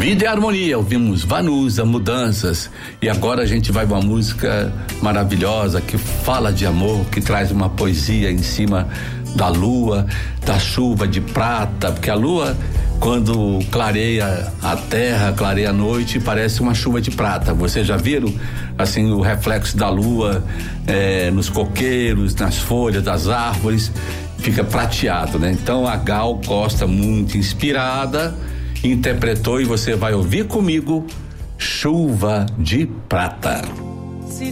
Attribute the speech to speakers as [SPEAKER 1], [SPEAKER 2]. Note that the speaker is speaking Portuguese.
[SPEAKER 1] Vida e Harmonia, ouvimos Vanusa, Mudanças, e agora a gente vai uma música maravilhosa que fala de amor, que traz uma poesia em cima da lua, da chuva de prata, porque a lua, quando clareia a terra, clareia a noite, parece uma chuva de prata. Vocês já viram assim o reflexo da lua nos coqueiros, nas folhas das árvores, fica prateado, né? Então a Gal Costa, muito inspirada, interpretou, e você vai ouvir comigo Chuva de Prata.